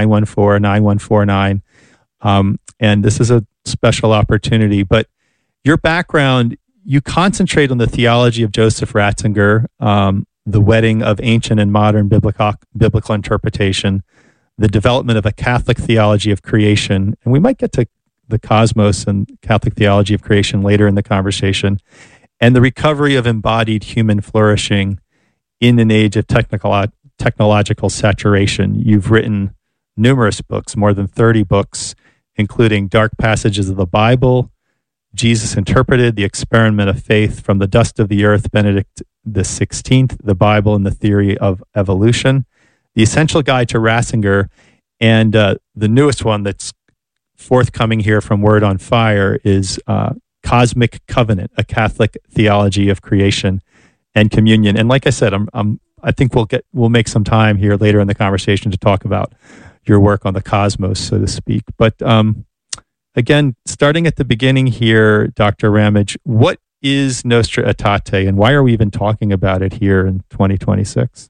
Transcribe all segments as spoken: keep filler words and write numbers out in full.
nine one four, nine one four nine. Um, and this is a special opportunity. But your background, you concentrate on the theology of Joseph Ratzinger, um, the wedding of ancient and modern biblical, biblical interpretation, the development of a Catholic theology of creation. And we might get to the cosmos and Catholic theology of creation later in the conversation, and the recovery of embodied human flourishing in an age of technical, technological saturation. You've written numerous books, more than thirty books, including Dark Passages of the Bible, Jesus Interpreted, The Experiment of Faith, From the Dust of the Earth, Benedict the sixteenth, The Bible and the Theory of Evolution, The Essential Guide to Ratzinger, and uh, the newest one that's forthcoming here from Word on Fire is uh, Cosmic Covenant, A Catholic Theology of Creation and Communion. And like I said, I'm, I'm, I think we'll get we'll make some time here later in the conversation to talk about your work on the cosmos, so to speak. But um, again, starting at the beginning here, Doctor Ramage, what is Nostra Aetate, and why are we even talking about it here in twenty twenty-six?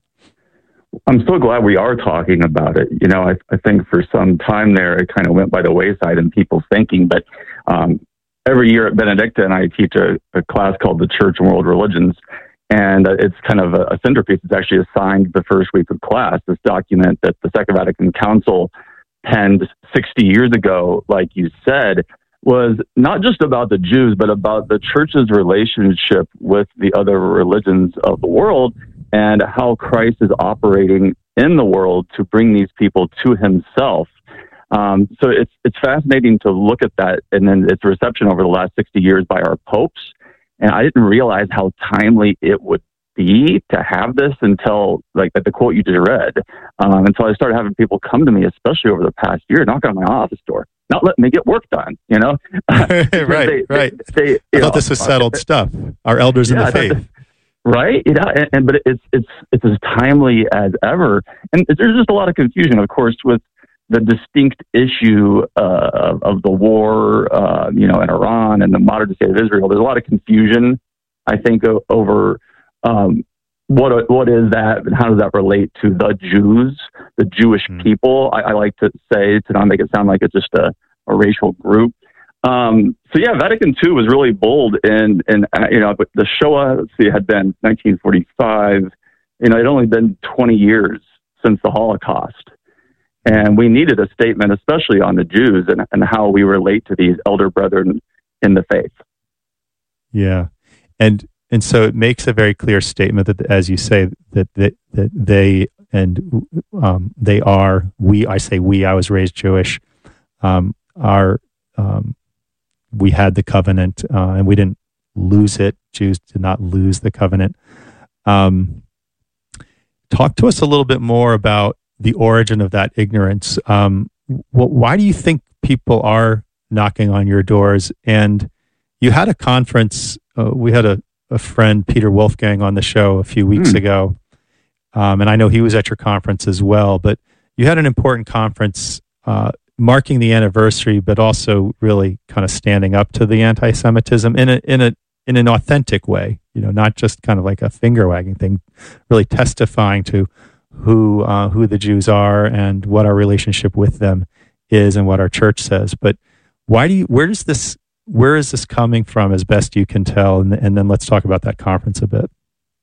I'm so glad we are talking about it. You know, I, I think for some time there, it kind of went by the wayside in people's thinking. But um, every year at Benedictine, I teach a, a class called The Church and World Religions. And uh, it's kind of a, a centerpiece. It's actually assigned the first week of class, this document that the Second Vatican Council penned sixty years ago, like you said, was not just about the Jews, but about the church's relationship with the other religions of the world and how Christ is operating in the world to bring these people to himself. Um, so it's it's fascinating to look at that and then its reception over the last sixty years by our popes. And I didn't realize how timely it would be to have this until, like, the quote you just read. Um, until I started having people come to me, especially over the past year, knock on my office door, not letting me get work done, you know? right, they, right. They, they, I know, thought this was settled uh, stuff. Our elders in yeah, the faith. Right? You know, and, and but it's it's it's as timely as ever. And there's just a lot of confusion, of course, with the distinct issue uh, of, of the war, uh, you know, in Iran and the modern state of Israel. There's a lot of confusion, I think, o- over um, what what is that and how does that relate to the Jews, the Jewish mm. people. I, I like to say, to not make it sound like it's just a, a racial group. Um, so yeah, Vatican two was really bold, and and uh, you know, but the Shoah, let's see, had been nineteen forty-five. You know, it had only been twenty years since the Holocaust. And we needed a statement, especially on the Jews and, and how we relate to these elder brethren in the faith. Yeah. And and so it makes a very clear statement that, as you say, that that, that they and um, they are, we, I say we, I was raised Jewish, um, are, um, we had the covenant uh, and we didn't lose it. Jews did not lose the covenant. Um, talk to us a little bit more about the origin of that ignorance. Um, wh- why do you think people are knocking on your doors? And you had a conference, uh, we had a, a friend, Peter Wolfgang, on the show a few weeks mm. ago. Um, and I know he was at your conference as well, but you had an important conference uh, marking the anniversary, but also really kind of standing up to the anti-Semitism in a, in a, in an authentic way, you know, not just kind of like a finger wagging thing, really testifying to who uh, who the Jews are and what our relationship with them is and what our church says. But why do you, where does this, where is this coming from as best you can tell? And, and then let's talk about that conference a bit.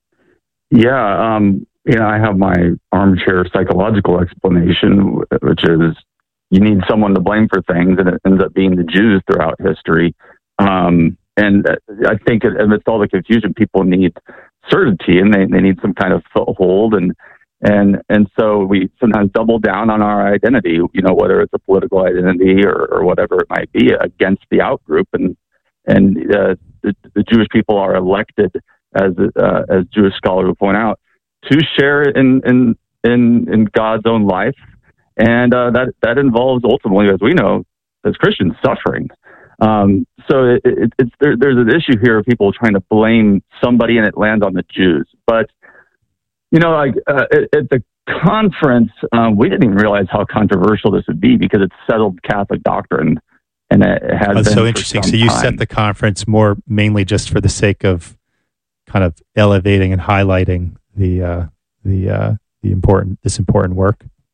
Yeah, um, you know, I have my armchair psychological explanation, which is you need someone to blame for things, and it ends up being the Jews throughout history. Um, and I think amidst all the confusion, people need certainty, and they, they need some kind of foothold, and And and so we sometimes double down on our identity, you know, whether it's a political identity or, or whatever it might be, against the outgroup. And and uh, the, the Jewish people are elected, as uh, as Jewish scholars will point out, to share in in in, in God's own life, and uh, that that involves ultimately, as we know, as Christians, suffering. Um, so it, it, it's there, there's an issue here of people trying to blame somebody, and it lands on the Jews, but. You know, like uh, at, at the conference, um, we didn't even realize how controversial this would be because it's settled Catholic doctrine, and it has That's been so interesting. For some so you time. set the conference more mainly just for the sake of kind of elevating and highlighting the uh, the uh, the important this important work. Ex-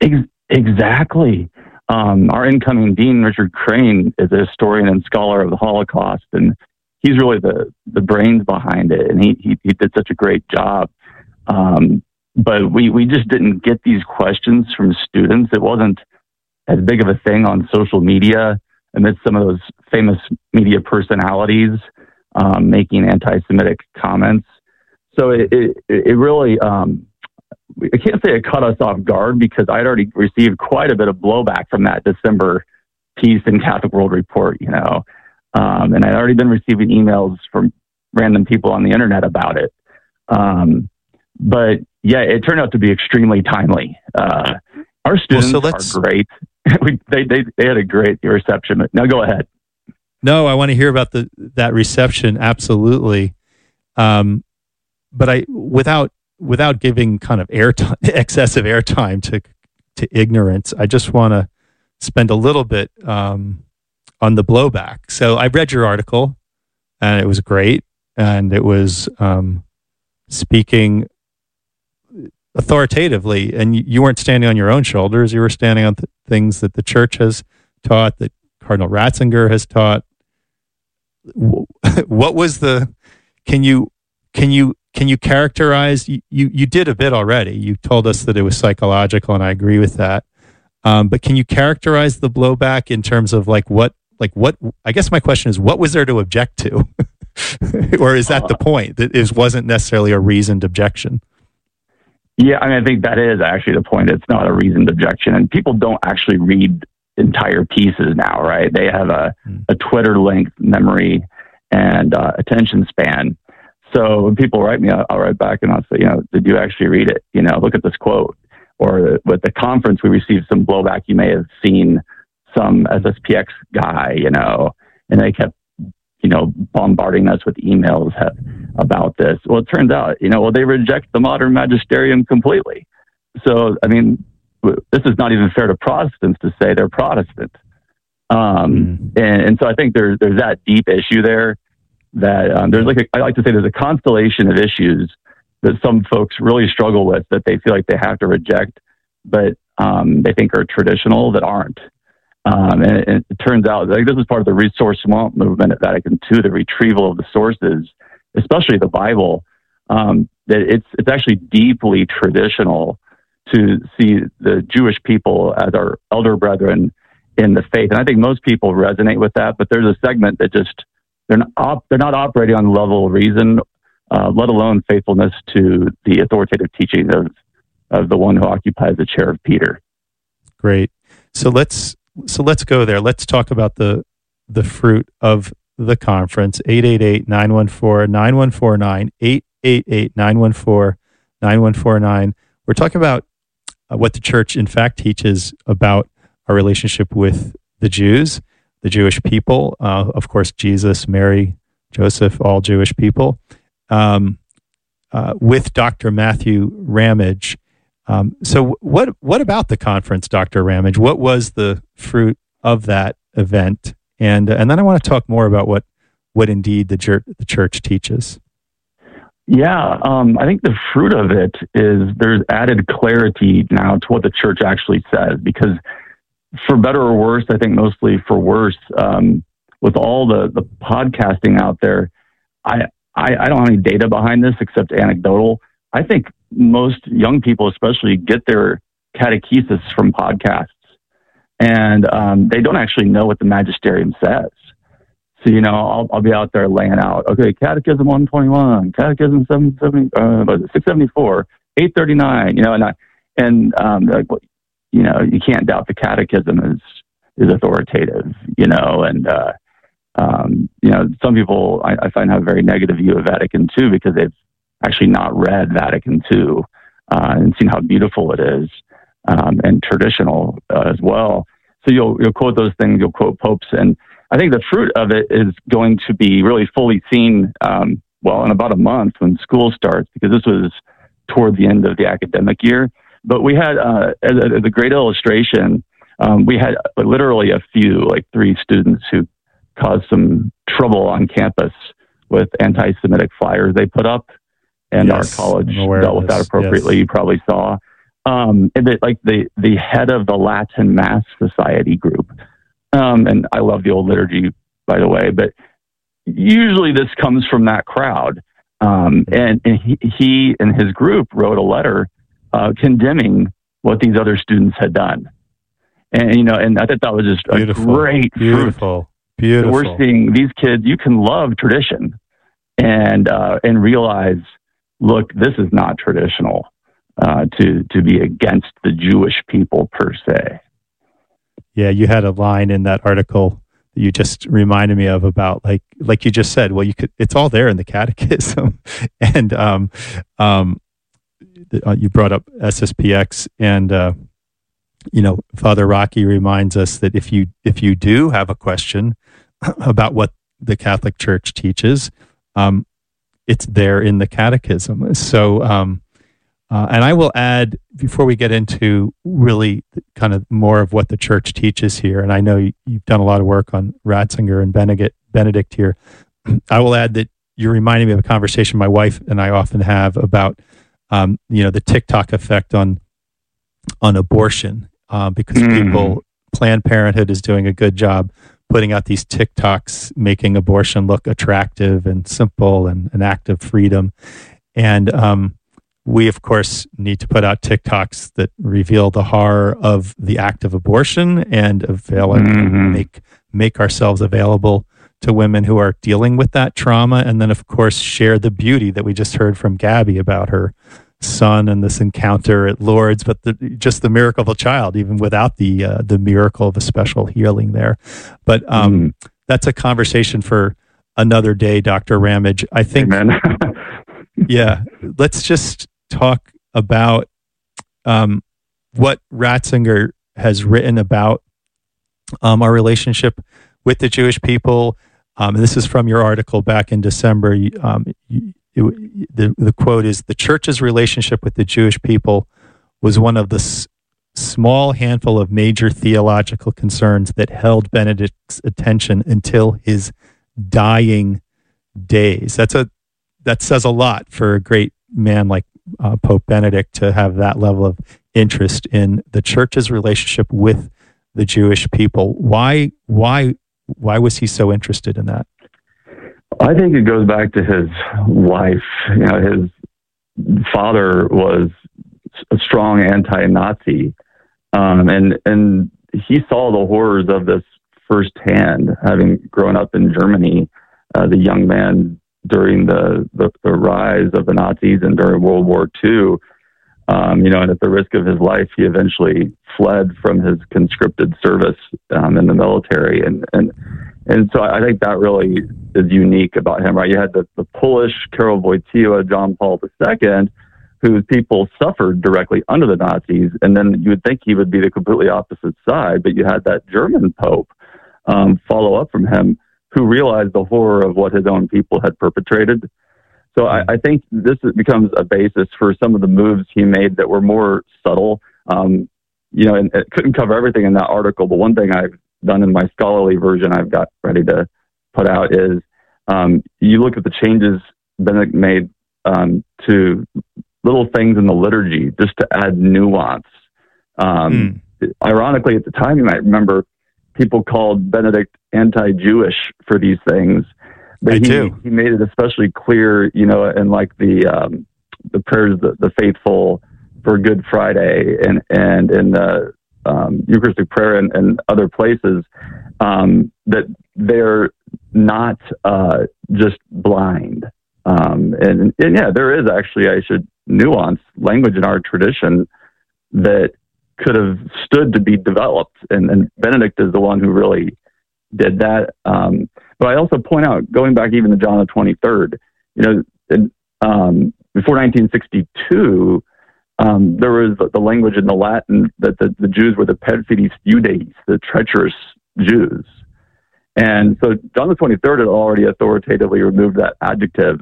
Exactly. Um, our incoming dean, Richard Crane, is a historian and scholar of the Holocaust, and he's really the, the brains behind it, and he, he, he did such a great job. Um, but we, we just didn't get these questions from students. It wasn't as big of a thing on social media amidst some of those famous media personalities um, making anti-Semitic comments. So it, it, it really, um, I can't say it caught us off guard because I'd already received quite a bit of blowback from that December piece in Catholic World Report, you know, um, and I'd already been receiving emails from random people on the internet about it. Um, but yeah, it turned out to be extremely timely. Uh, our students well, so are great. we, they, they, they had a great reception. Now go ahead. No, I want to hear about the, that reception. Absolutely. Um, but I, without, without giving kind of airtime, excessive airtime to, to ignorance, I just want to spend a little bit, um, on the blowback. So I read your article and it was great. And it was, um, speaking authoritatively, and you weren't standing on your own shoulders. You were standing on th- things that the church has taught, that Cardinal Ratzinger has taught. What was the, can you, can you, can you characterize, you, you, you did a bit already. You told us that it was psychological, and I agree with that. Um, but can you characterize the blowback in terms of like what, like what, I guess my question is, what was there to object to? Or is that the point, that it wasn't necessarily a reasoned objection? Yeah, I mean, I think that is actually the point. It's not a reasoned objection, and people don't actually read entire pieces now, right? They have a, mm. a Twitter length memory and uh, attention span. So when people write me, I'll, I'll write back and I'll say, you know, did you actually read it? You know, look at this quote. Or with the conference, we received some blowback. You may have seen some S S P X guy, you know, and they kept, you know, bombarding us with emails have, about this. Well, it turns out, you know, well, they reject the modern magisterium completely. So, I mean, this is not even fair to Protestants to say they're Protestant. Um, mm. and, and so I think there's, there's that deep issue there that um, there's like, a, I like to say there's a constellation of issues that some folks really struggle with, that they feel like they have to reject, but um, they think are traditional that aren't. Um, and, it, and it turns out like this is part of the resource swamp movement at Vatican two, the retrieval of the sources, especially the Bible. Um, that it's it's actually deeply traditional to see the Jewish people as our elder brethren in the faith, and I think most people resonate with that. But there's a segment that just they're not op- they're not operating on the level of reason, uh, let alone faithfulness to the authoritative teaching of of the one who occupies the chair of Peter. Great. So let's. So let's go there. Let's talk about the the fruit of the conference. eight eight eight, nine one four, nine one four nine, eight eight eight, nine one four, nine one four nine. We're talking about uh, what the church, in fact, teaches about our relationship with the Jews, the Jewish people, uh, of course, Jesus, Mary, Joseph, all Jewish people, um, uh, with Doctor Matthew Ramage. Um, so what what about the conference, Doctor Ramage? What was the fruit of that event? And and then I want to talk more about what what indeed the church the church teaches. Yeah, um, I think the fruit of it is there's added clarity now to what the church actually says, because for better or worse, I think mostly for worse, um, with all the, the podcasting out there, I, I I don't have any data behind this except anecdotal. I think most young people, especially, get their catechesis from podcasts, and um, they don't actually know what the magisterium says. So, you know, I'll, I'll be out there laying out, okay, Catechism one twenty-one, Catechism seven seventy, uh, six seventy-four, eight thirty-nine, you know, and I, and um, like, you know, you can't doubt the Catechism is is authoritative, you know, and uh, um, you know, some people I, I find have a very negative view of Vatican two because they've actually not read Vatican two uh, and seen how beautiful it is um, and traditional uh, as well. So you'll you'll quote those things, you'll quote popes, and I think the fruit of it is going to be really fully seen, um, well, in about a month when school starts, because this was toward the end of the academic year. But we had, uh, as, a, as a great illustration, um, we had literally a few, like three students who caused some trouble on campus with anti-Semitic flyers they put up. And yes, our college dealt with that appropriately, yes. You probably saw. um, and the, like the the head of the Latin Mass Society group. Um, and I love the old liturgy, by the way, but usually this comes from that crowd. Um, and, and he, he and his group wrote a letter uh, condemning what these other students had done. And, you know, and I thought that was just beautiful, a great beautiful, fruit. beautiful. We're seeing these kids, you can love tradition and, uh, and realize, look, this is not traditional uh, to, to be against the Jewish people per se. Yeah, you had a line in that article that you just reminded me of about, like, like you just said. Well, you could. It's all there in the Catechism, and um, um, uh, you brought up S S P X, and uh, you know, Father Rocky reminds us that if you if you do have a question about what the Catholic Church teaches, um, it's there in the Catechism. So. Um, Uh, and I will add, before we get into really kind of more of what the church teaches here, and I know you, you've done a lot of work on Ratzinger and Benedict, Benedict here, I will add that you're reminding me of a conversation my wife and I often have about, um, you know, the TikTok effect on on abortion, uh, because mm. people, Planned Parenthood is doing a good job putting out these TikToks, making abortion look attractive and simple and an act of freedom. And, um, we, of course, need to put out TikToks that reveal the horror of the act of abortion and avail mm-hmm. make make ourselves available to women who are dealing with that trauma. And then, of course, share the beauty that we just heard from Gabby about her son and this encounter at Lourdes, but the, just the miracle of a child, even without the uh, the miracle of a special healing there. But um, mm. that's a conversation for another day, Doctor Ramage. I think, yeah, let's just talk about um, what Ratzinger has written about um, our relationship with the Jewish people. Um, and this is from your article back in December. Um, you, it, the, the quote is, "The Church's relationship with the Jewish people was one of the s- small handful of major theological concerns that held Benedict's attention until his dying days." That's a that says a lot for a great man like Uh, Pope Benedict to have that level of interest in the Church's relationship with the Jewish people. Why, why, why was he so interested in that? I think it goes back to his life. You know, his father was a strong anti-Nazi, um, and and he saw the horrors of this firsthand, having grown up in Germany. Uh, the young man during the, the, the rise of the Nazis and during World War Two, um, you know, and at the risk of his life, he eventually fled from his conscripted service um, in the military. And, and, and so I think that really is unique about him, right? You had the, the Polish Karol Wojtyła, John Paul the Second, whose people suffered directly under the Nazis. And then you would think he would be the completely opposite side, but you had that German Pope um, follow up from him, who realized the horror of what his own people had perpetrated. So I, I think this becomes a basis for some of the moves he made that were more subtle. Um, you know, and it couldn't cover everything in that article, but one thing I've done in my scholarly version I've got ready to put out is um, you look at the changes Benedict made um, to little things in the liturgy just to add nuance. Um, mm. Ironically, at the time, you might remember, people called Benedict anti-Jewish for these things, but I he, do. he made it especially clear, you know, in like the um, the prayers, the, the faithful for Good Friday, and and in the um, Eucharistic prayer and, and other places, um, that they're not uh, just blind. Um, and, and yeah, there is actually, I should nuance language in our tradition that could have stood to be developed. And, and Benedict is the one who really did that. Um, but I also point out, going back even to John the twenty-third, you know, in, um, before nineteen sixty-two, um, there was the language in the Latin that the, the Jews were the perfides Judaeis, the treacherous Jews. And so John the twenty-third had already authoritatively removed that adjective.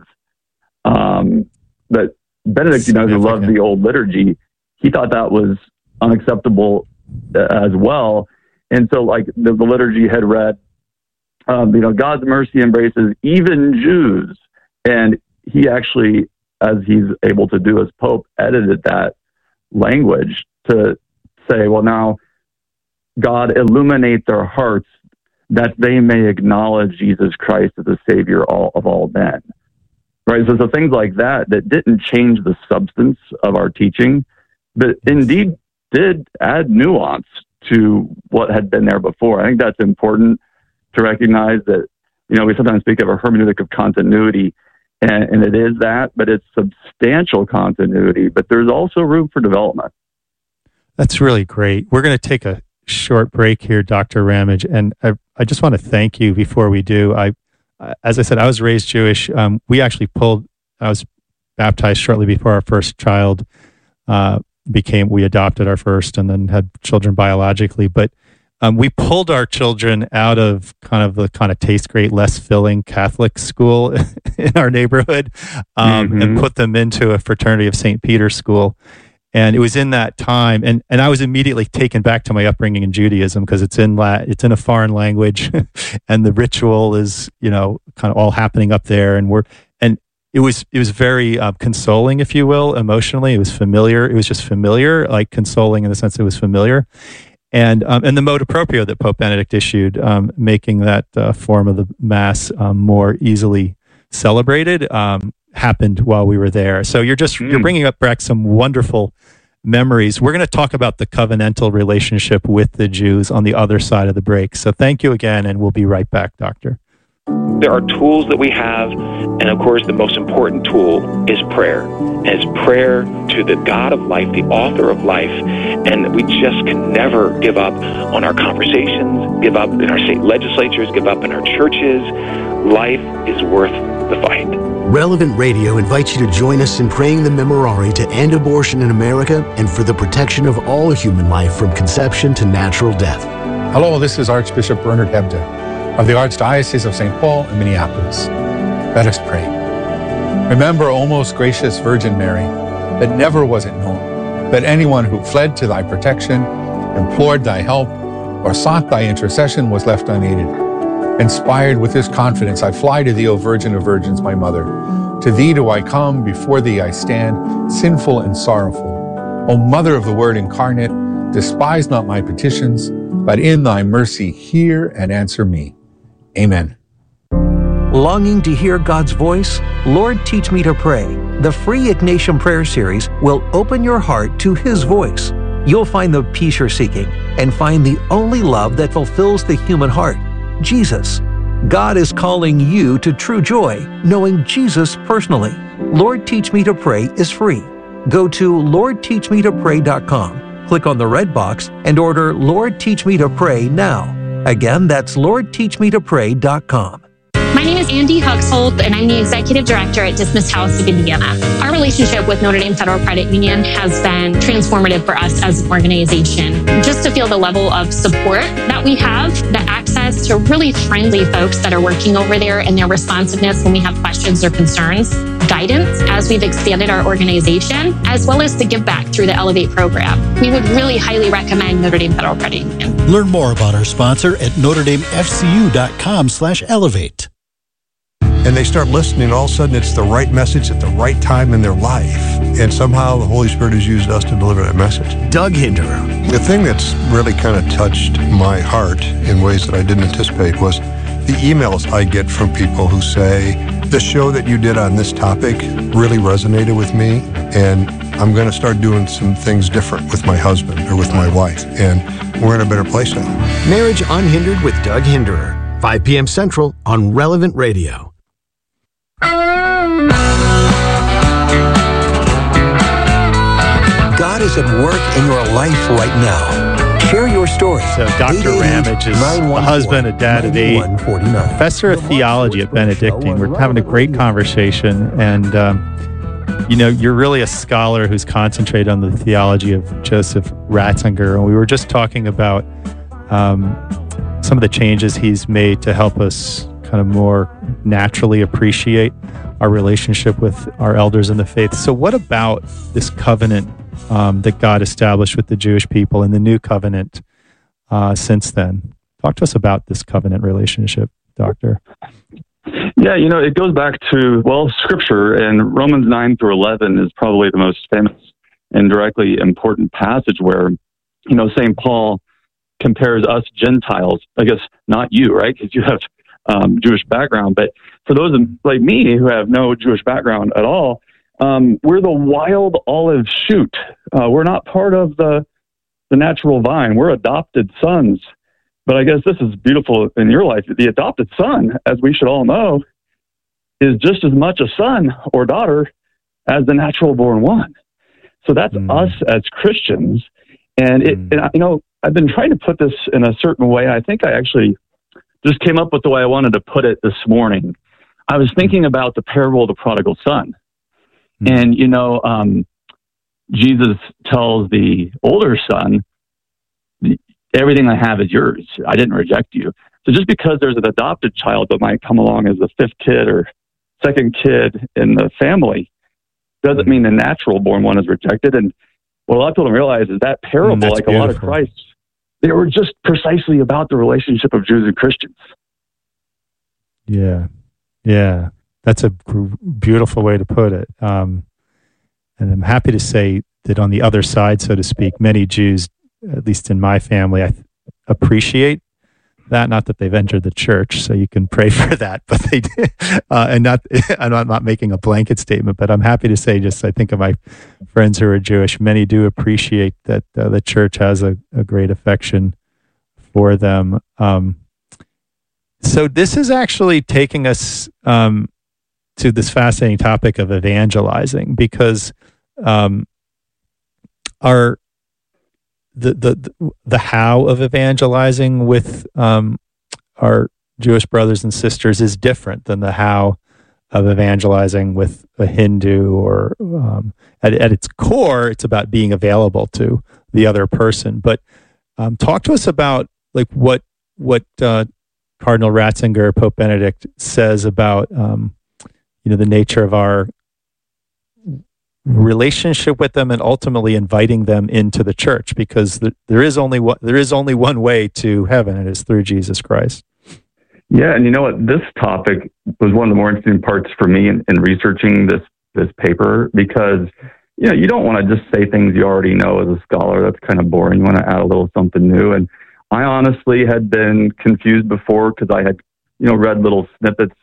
Um, but Benedict, you know, who loved the old liturgy, he thought that was unacceptable as well. And so, like, the, the liturgy had read, um, you know, God's mercy embraces even Jews. And he actually, as he's able to do as Pope, edited that language to say, well, now God illuminate their hearts that they may acknowledge Jesus Christ as the Savior all, of all men. Right? So, so things like that, that didn't change the substance of our teaching, but indeed did add nuance to what had been there before. I think that's important to recognize that, you know, we sometimes speak of a hermeneutic of continuity, and, and it is that, but it's substantial continuity, but there's also room for development. That's really great. We're going to take a short break here, Doctor Ramage, and I, I just want to thank you before we do. I, as I said, I was raised Jewish. Um, we actually pulled, I was baptized shortly before our first child uh, became, we adopted our first and then had children biologically, but um, we pulled our children out of kind of the kind of taste great, less filling Catholic school in our neighborhood um, mm-hmm. and put them into a fraternity of Saint Peter's school. And it was in that time, and, and I was immediately taken back to my upbringing in Judaism because it's in la- it's in a foreign language, and the ritual is, you know, kind of all happening up there, and we're and it was it was very uh, consoling, if you will, emotionally. It was familiar. It was just familiar, like consoling in the sense it was familiar, and um, and the motu proprio that Pope Benedict issued, um, making that uh, form of the Mass um, more easily celebrated. Um, happened while we were there. So you're just, mm. you're bringing up back some wonderful memories. We're going to talk about the covenantal relationship with the Jews on the other side of the break. So thank you again, and we'll be right back, Doctor. There are tools that we have, and of course the most important tool is prayer. And it's prayer to the God of life, the author of life, and we just can never give up on our conversations, give up in our state legislatures, give up in our churches. Life is worth the fight. Relevant Radio invites you to join us in praying the Memorare to end abortion in America and for the protection of all human life from conception to natural death. Hello, this is Archbishop Bernard Hebda of the Archdiocese of Saint Paul in Minneapolis. Let us pray. Remember, O most gracious Virgin Mary, that never was it known that anyone who fled to thy protection, implored thy help, or sought thy intercession was left unaided. Inspired with this confidence, I fly to thee, O Virgin of Virgins, my Mother. To thee do I come, before thee I stand, sinful and sorrowful. O Mother of the Word incarnate, despise not my petitions, but in thy mercy hear and answer me. Amen. Longing to hear God's voice? Lord, Teach Me to Pray. The free Ignatian Prayer Series will open your heart to His voice. You'll find the peace you're seeking and find the only love that fulfills the human heart, Jesus. God is calling you to true joy, knowing Jesus personally. Lord, Teach Me to Pray is free. Go to lord teach me to pray dot com, click on the red box, and order Lord, Teach Me to Pray now. Again, that's lord teach me to pray dot com. My name is Andy Huxhold, and I'm the Executive Director at Dismiss House of Indiana. Our relationship with Notre Dame Federal Credit Union has been transformative for us as an organization. Just to feel the level of support that we have, the access to really friendly folks that are working over there, and their responsiveness when we have questions or concerns, guidance as we've expanded our organization, as well as the give back through the Elevate program. We would really highly recommend Notre Dame Federal Credit Union. Learn more about our sponsor at notre dame f c u dot com slash elevate. And they start listening, all of a sudden it's the right message at the right time in their life. And somehow the Holy Spirit has used us to deliver that message. Doug Hinderer. The thing that's really kind of touched my heart in ways that I didn't anticipate was the emails I get from people who say, the show that you did on this topic really resonated with me, and I'm going to start doing some things different with my husband or with my wife, and we're in a better place now. Marriage Unhindered with Doug Hinderer, five p.m. Central on Relevant Radio. God is at work in your life right now. Share your story. So Doctor Ramage is a husband, a dad of eight, professor of theology at Benedictine. We're having a great conversation, and um, you know, you're really a scholar who's concentrated on the theology of Joseph Ratzinger, and we were just talking about um, some of the changes he's made to help us kind of more naturally appreciate our relationship with our elders in the faith. So what about this covenant um, that God established with the Jewish people and the new covenant uh, since then? Talk to us about this covenant relationship, Doctor. Yeah, you know, it goes back to, well, Scripture, and Romans nine through eleven is probably the most famous and directly important passage where, you know, Saint Paul compares us Gentiles, I guess not you, right? Because you have um, Jewish background, but for those like me who have no Jewish background at all, um, we're the wild olive shoot. Uh, we're not part of the the natural vine. We're adopted sons. But I guess this is beautiful in your life. The adopted son, as we should all know, is just as much a son or daughter as the natural born one. So that's mm. us as Christians. And it, mm. and I, you know, I've been trying to put this in a certain way. I think I actually just came up with the way I wanted to put it this morning. I was thinking about the parable of the prodigal son. Mm. And, you know, um, Jesus tells the older son, everything I have is yours. I didn't reject you. So just because there's an adopted child that might come along as the fifth kid or second kid in the family doesn't mean the natural born one is rejected. And what a lot of people don't realize is that parable, mm, like beautiful. A lot of Christ, they were just precisely about the relationship of Jews and Christians. Yeah. Yeah. That's a beautiful way to put it. Um, and I'm happy to say that on the other side, so to speak, many Jews, at least in my family, I th- appreciate that. Not that they've entered the church, so you can pray for that, but they did. Uh, and not, I'm not, not making a blanket statement, but I'm happy to say, just I think of my friends who are Jewish, many do appreciate that uh, the church has a, a great affection for them. Um, so this is actually taking us um, to this fascinating topic of evangelizing, because um, our The, the the how of evangelizing with um, our Jewish brothers and sisters is different than the how of evangelizing with a Hindu, or um, at, at its core, it's about being available to the other person. But um, talk to us about like what what uh, Cardinal Ratzinger, Pope Benedict, says about um, you know the nature of our relationship with them, and ultimately inviting them into the church, because the, there is only one, there is only one way to heaven, and it is through Jesus Christ. Yeah, and you know what? This topic was one of the more interesting parts for me in, in researching this this paper, because you know you don't want to just say things you already know as a scholar. That's kind of boring. You want to add a little something new. And I honestly had been confused before, because I had you know read little snippets.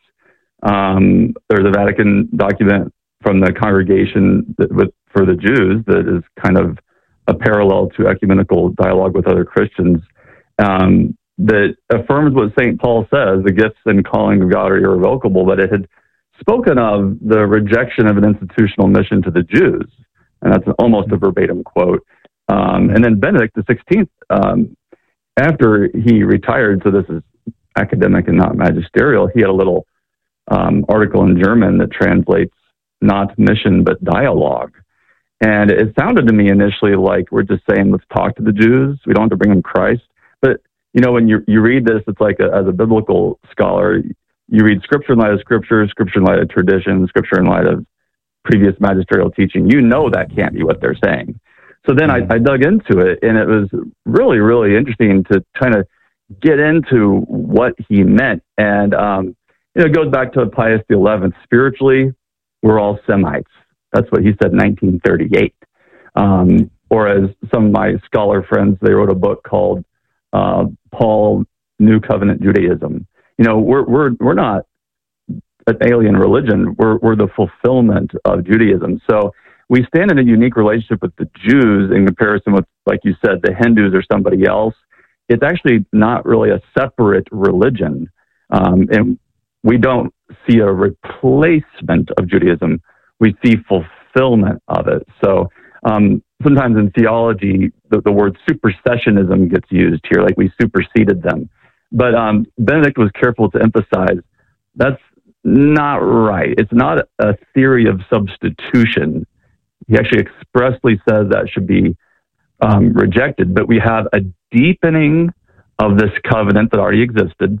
Um, there's a Vatican document from the congregation that, with, for the Jews that is kind of a parallel to ecumenical dialogue with other Christians, um, that affirms what Saint Paul says, the gifts and calling of God are irrevocable, but it had spoken of the rejection of an institutional mission to the Jews. And that's almost a verbatim quote. Um, and then Benedict the sixteenth, um, after he retired, so this is academic and not magisterial, he had a little um, article in German that translates not mission, but dialogue. And it sounded to me initially like we're just saying, let's talk to the Jews. We don't have to bring them Christ. But, you know, when you you read this, it's like a, as a biblical scholar, you read Scripture in light of Scripture, Scripture in light of tradition, Scripture in light of previous magisterial teaching. You know that can't be what they're saying. So then I, I dug into it, and it was really, really interesting to kind of get into what he meant. And, um, you know, it goes back to Pius the eleventh. Spiritually, we're all Semites. That's what he said in nineteen thirty-eight. Um, or as some of my scholar friends, they wrote a book called uh, Paul, New Covenant Judaism. You know, we're we're we're not an alien religion. We're we're the fulfillment of Judaism. So we stand in a unique relationship with the Jews in comparison with, like you said, the Hindus or somebody else. It's actually not really a separate religion, um, and we don't see a replacement of Judaism. We see fulfillment of it. So um, sometimes in theology, the, the word supersessionism gets used here, like we superseded them. But um, Benedict was careful to emphasize that's not right. It's not a theory of substitution. He actually expressly says that should be um, rejected. But we have a deepening of this covenant that already existed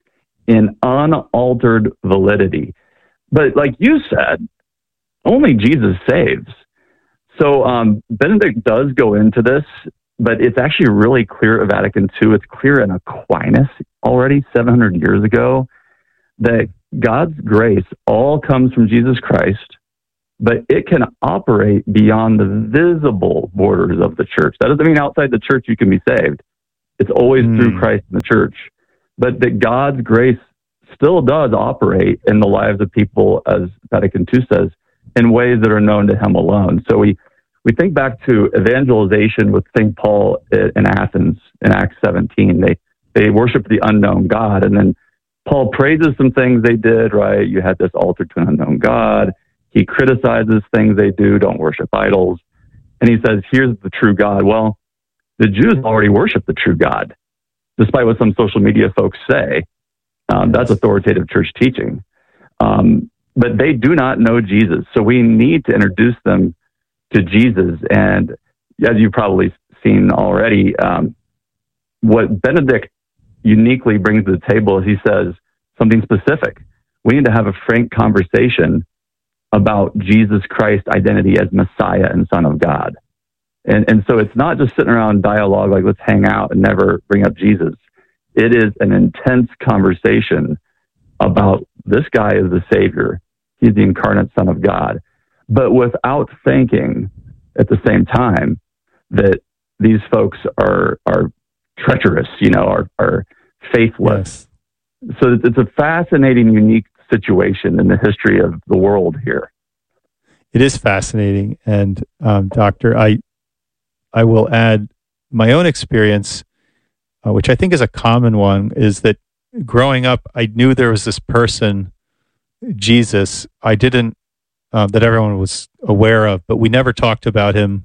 in unaltered validity. But like you said, only Jesus saves. So um, Benedict does go into this, but it's actually really clear at Vatican two. It's clear in Aquinas already seven hundred years ago that God's grace all comes from Jesus Christ, but it can operate beyond the visible borders of the church. That doesn't mean outside the church you can be saved. It's always mm. through Christ and the church. But that God's grace still does operate in the lives of people, as Vatican two says, in ways that are known to him alone. So we, we think back to evangelization with Saint Paul in Athens in Acts seventeen. They, they worshiped the unknown God, and then Paul praises some things they did, right? You had this altar to an unknown God. He criticizes things they do, don't worship idols. And he says, here's the true God. Well, the Jews already worship the true God, despite what some social media folks say. Um, that's authoritative church teaching. Um, but they do not know Jesus. So we need to introduce them to Jesus. And as you've probably seen already, um, what Benedict uniquely brings to the table is he says something specific. We need to have a frank conversation about Jesus Christ's identity as Messiah and Son of God. And and so it's not just sitting around dialogue like let's hang out and never bring up Jesus. It is an intense conversation about this guy is the Savior. He's the incarnate Son of God. But without thinking at the same time that these folks are are treacherous, you know, are, are faithless. Yes. So it's a fascinating, unique situation in the history of the world here. It is fascinating. And um, Doctor, I I will add my own experience, uh, which I think is a common one, is that growing up, I knew there was this person, Jesus, I didn't, uh, that everyone was aware of, but we never talked about him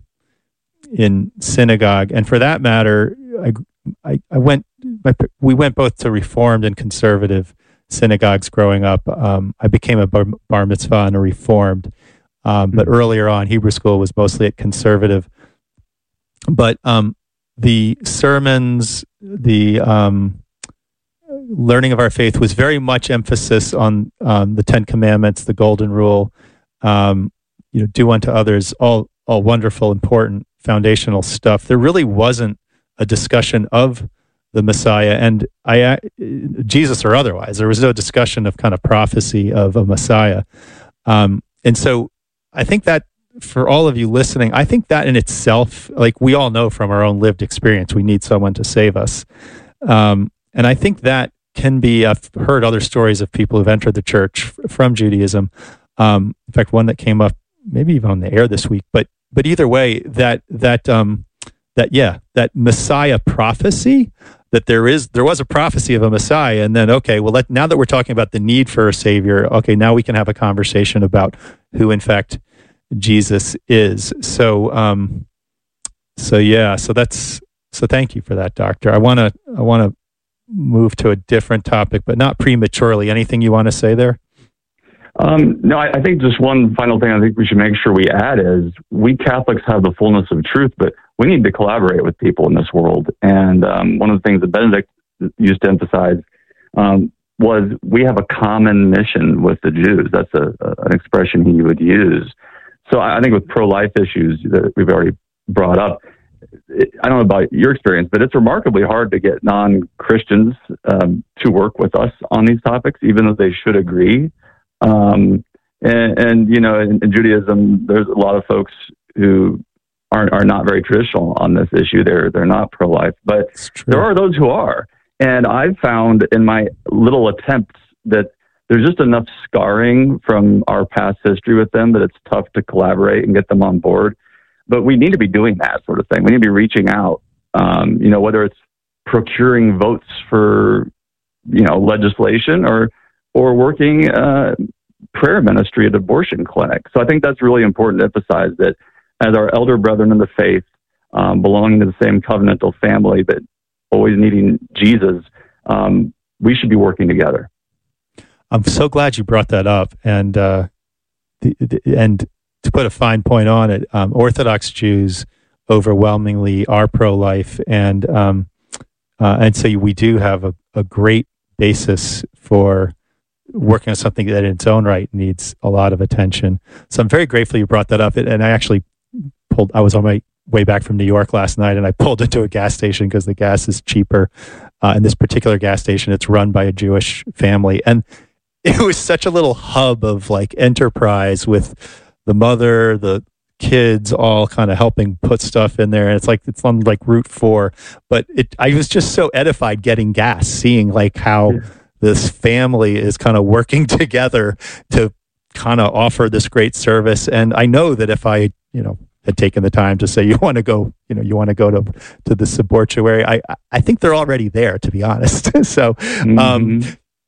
in synagogue. And for that matter, I, I, I went, my, we went both to Reformed and conservative synagogues growing up. Um, I became a bar, bar mitzvah and a Reformed, um, but earlier on, Hebrew school was mostly at conservative. But um, the sermons, the um, learning of our faith was very much emphasis on um, the Ten Commandments, the Golden Rule, um, you know, do unto others, all all wonderful, important, foundational stuff. There really wasn't a discussion of the Messiah, and I, Jesus or otherwise. There was no discussion of kind of prophecy of a Messiah. Um, and so I think that for all of you listening, I think that in itself, like we all know from our own lived experience, we need someone to save us. Um, and I think that can be, I've heard other stories of people who've entered the church f- from Judaism. Um, in fact, one that came up maybe even on the air this week, but, but either way, that, that, um, that, yeah, that Messiah prophecy, that there is, there was a prophecy of a Messiah, and then, okay, well, let, now that we're talking about the need for a Savior, okay, now we can have a conversation about who, in fact, Jesus is. So, um, so yeah, so that's, so thank you for that, Doctor. I want to, I want to move to a different topic, but not prematurely. Anything you want to say there? Um, no, I, I think just one final thing I think we should make sure we add is we Catholics have the fullness of truth, but we need to collaborate with people in this world. And um, one of the things that Benedict used to emphasize um, was we have a common mission with the Jews. That's a, a, an expression he would use. So I think with pro-life issues that we've already brought up, it, I don't know about your experience, but it's remarkably hard to get non-Christians um, to work with us on these topics, even though they should agree. Um, and, and, you know, in, in Judaism, there's a lot of folks who aren't, are not very traditional on this issue. They're, they're not pro-life, but there are those who are. And I've found in my little attempts that there's just enough scarring from our past history with them that it's tough to collaborate and get them on board. But we need to be doing that sort of thing. We need to be reaching out, um, you know, whether it's procuring votes for, you know, legislation or, or working uh, prayer ministry at abortion clinic. So I think that's really important to emphasize that as our elder brethren in the faith, um, belonging to the same covenantal family, but always needing Jesus, um, we should be working together. I'm so glad you brought that up, and uh, the, the, and to put a fine point on it, um, Orthodox Jews overwhelmingly are pro-life, and um, uh, and so we do have a, a great basis for working on something that in its own right needs a lot of attention. So I'm very grateful you brought that up, and I actually pulled. I was on my way back from New York last night, and I pulled into a gas station because the gas is cheaper. Uh, and this particular gas station, it's run by a Jewish family, and it was such a little hub of like enterprise with the mother, the kids, all kind of helping put stuff in there. And it's like, it's on like Route four, but it, I was just so edified getting gas, seeing like how this family is kind of working together to kind of offer this great service. And I know that if I, you know, had taken the time to say, you want to go, you know, you want to go to, to the subortuary, I, I think they're already there, to be honest. so, mm-hmm. um,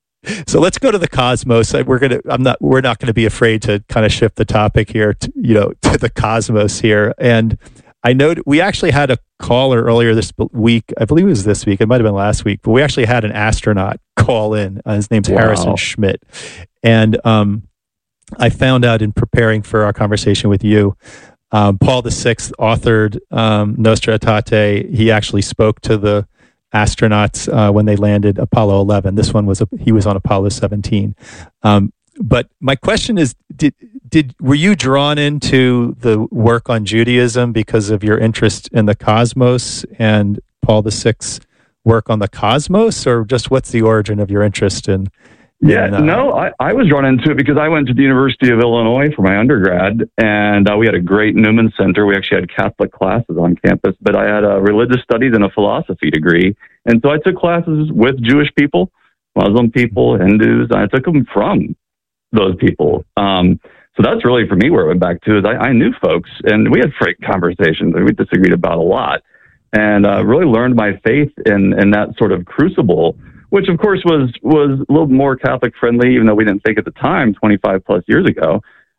So let's go to the cosmos. We're gonna. I'm not. We're not going to be afraid to kind of shift the topic here, to, you know, to the cosmos here. And I know we actually had a caller earlier this week. I believe it was this week. It might have been last week, but we actually had an astronaut call in. Uh, his name's wow. Harrison Schmidt, and um, I found out in preparing for our conversation with you, um, Paul the Sixth authored um, Nostra Aetate. He actually spoke to the astronauts uh, when they landed Apollo eleven. This one was a, he was on Apollo seventeen. Um, but my question is, did did were you drawn into the work on Judaism because of your interest in the cosmos and Paul the Sixth's work on the cosmos, or just what's the origin of your interest in? Yeah, in, uh, no, I, I was drawn into it because I went to the University of Illinois for my undergrad, and uh, we had a great Newman Center. We actually had Catholic classes on campus, but I had a religious studies and a philosophy degree. And so I took classes with Jewish people, Muslim people, Hindus, and I took them from those people. Um, so that's really, for me, where it went back to is I, I knew folks, and we had frank conversations, and we disagreed about a lot, and uh, really learned my faith in, in that sort of crucible, which of course was was a little more Catholic friendly, even though we didn't think at the time, twenty-five plus years ago.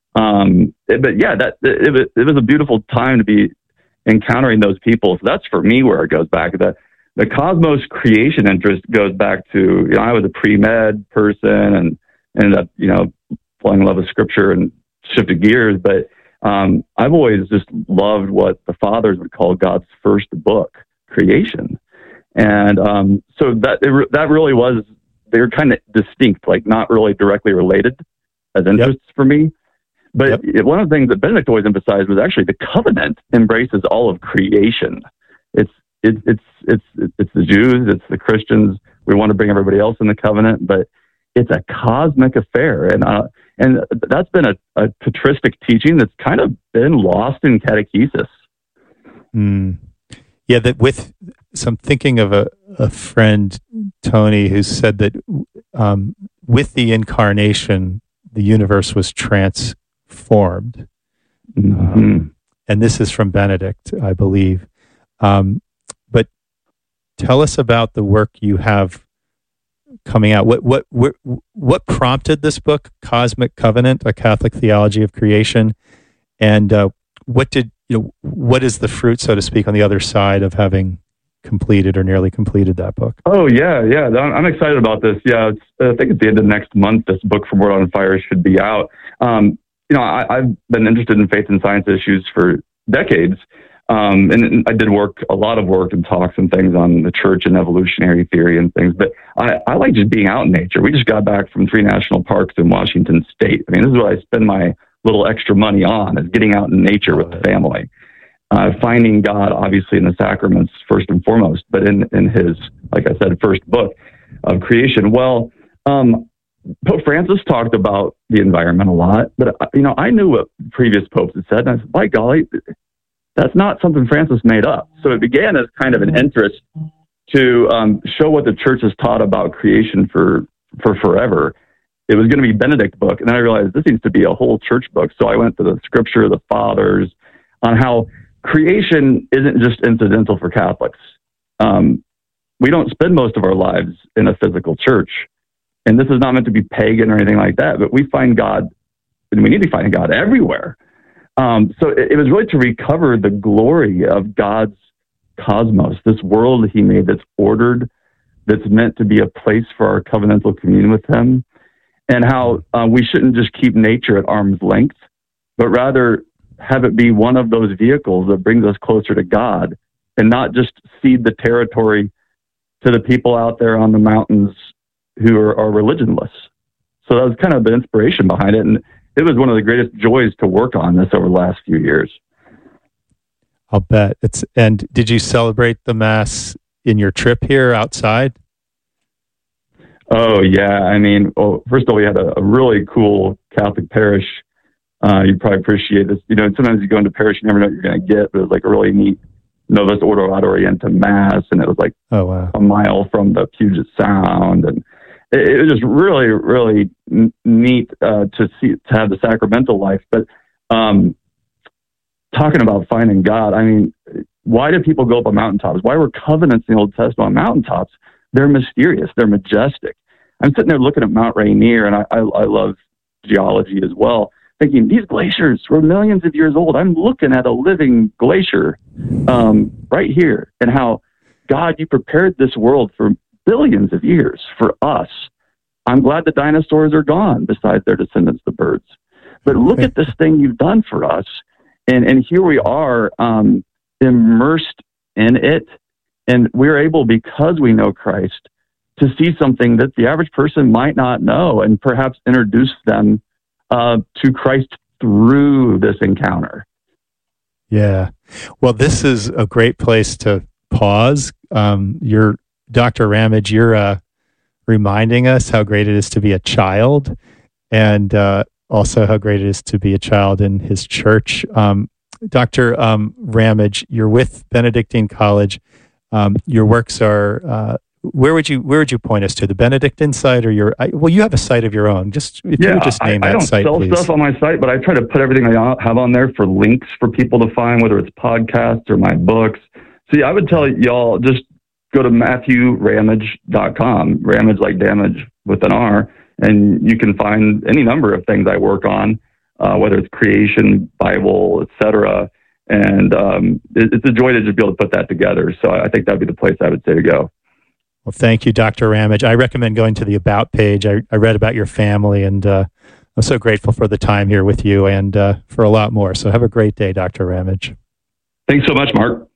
Um, it, but yeah, that it, it, it was a beautiful time to be encountering those people. So that's for me where it goes back. The the cosmos creation interest goes back to, you know, I was a pre-med person and ended up, you know, falling in love with scripture and shifted gears. But um, I've always just loved what the fathers would call God's first book, creation. And um, so that it, that really was, they were kind of distinct, like not really directly related as interests yep. for me. But yep. it, one of the things that Benedict always emphasized was actually the covenant embraces all of creation. It's it, it's it's it's the Jews, it's the Christians. We want to bring everybody else in the covenant, but it's a cosmic affair, and uh, and that's been a, a patristic teaching that's kind of been lost in catechesis. Mm. Yeah, that with so I'm thinking of a, a friend, Tony, who said that um, with the incarnation, the universe was transformed. Mm-hmm. Um, and this is from Benedict, I believe. Um, but tell us about the work you have coming out. What, what, what, what prompted this book, Cosmic Covenant, A Catholic Theology of Creation? And uh, what did, you know, what is the fruit, so to speak, on the other side of having completed or nearly completed that book? Oh, yeah, yeah. I'm excited about this. Yeah, it's, I think at the end of next month, this book from Word on Fire should be out. Um, you know, I, I've been interested in faith and science issues for decades. Um, and, and I did work, a lot of work and talks and things on the church and evolutionary theory and things. But I, I like just being out in nature. We just got back from three national parks in Washington State. I mean, this is what I spend my little extra money on, is getting out in nature with the family. Uh, finding God, obviously, in the sacraments, first and foremost, but in, in his, like I said, first book of creation. Well, um, Pope Francis talked about the environment a lot, but, you know, I knew what previous popes had said, and I said, by golly, that's not something Francis made up. So it began as kind of an interest to um, show what the church has taught about creation for, for forever. It was going to be Benedict's book, and then I realized this needs to be a whole church book. So I went to the scripture of the fathers on how creation isn't just incidental for Catholics. Um, we don't spend most of our lives in a physical church, and this is not meant to be pagan or anything like that, but we find God, and we need to find God everywhere. Um, so it, it was really to recover the glory of God's cosmos, this world he made that's ordered, that's meant to be a place for our covenantal communion with him, and how uh, we shouldn't just keep nature at arm's length, but rather have it be one of those vehicles that brings us closer to God, and not just cede the territory to the people out there on the mountains who are, are religionless. So that was kind of the inspiration behind it. And it was one of the greatest joys to work on this over the last few years. I'll bet. It's, and did you celebrate the Mass in your trip here outside? Oh, yeah. I mean, well, first of all, we had a, a really cool Catholic parish Uh, you probably appreciate this. You know, sometimes you go into parish, you never know what you're going to get, but it was like a really neat Novus Ordo ad Orientem Mass, and it was like oh, wow. a mile from the Puget Sound, and it, it was just really, really n- neat uh, to see to have the sacramental life. But um, talking about finding God, I mean, why do people go up on mountaintops? Why were covenants in the Old Testament on mountaintops? They're mysterious. They're majestic. I'm sitting there looking at Mount Rainier, and I, I, I love geology as well, thinking these glaciers were millions of years old. I'm looking at a living glacier um, right here, and how, God, you prepared this world for billions of years for us. I'm glad the dinosaurs are gone, besides their descendants, the birds. But look at this thing you've done for us. And, and here we are um, immersed in it. And we're able, because we know Christ, to see something that the average person might not know, and perhaps introduce them uh, to Christ through this encounter. Yeah. Well, this is a great place to pause. Um, you're, Doctor Ramage, you're uh, reminding us how great it is to be a child, and uh, also how great it is to be a child in his church. Um, Doctor Um, Ramage, you're with Benedictine College. Um, your works are, uh, where would you where would you point us to? The Benedictine site, or your? I, well, you have a site of your own. Just if yeah, you would just name I, that I don't site, sell please. stuff on my site, but I try to put everything I have on there for links for people to find, whether it's podcasts or my books. See, I would tell y'all, just go to matthew ramage dot com. Ramage like damage with an R, and you can find any number of things I work on, uh, whether it's creation, Bible, et cetera. And um, it, it's a joy to just be able to put that together. So I think that'd be the place I would say to go. Well, thank you, Doctor Ramage. I recommend going to the About page. I, I read about your family, and uh, I'm so grateful for the time here with you, and uh, for a lot more. So have a great day, Doctor Ramage. Thanks so much, Mark.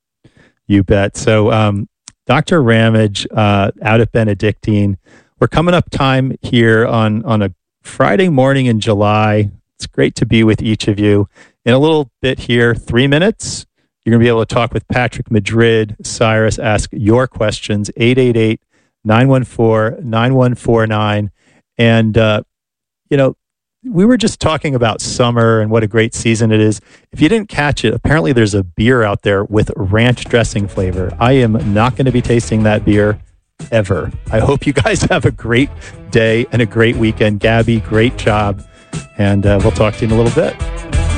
You bet. So um, Doctor Ramage uh, out at Benedictine. We're coming up time here on, on a Friday morning in July. It's great to be with each of you. In a little bit here, three minutes, you're going to be able to talk with Patrick Madrid. Cyrus, ask your questions, eight eight eight, nine one four, nine one four nine. And, uh, you know, we were just talking about summer and what a great season it is. If you didn't catch it, apparently there's a beer out there with ranch dressing flavor. I am not going to be tasting that beer ever. I hope you guys have a great day and a great weekend. Gabby, great job. And uh, we'll talk to you in a little bit.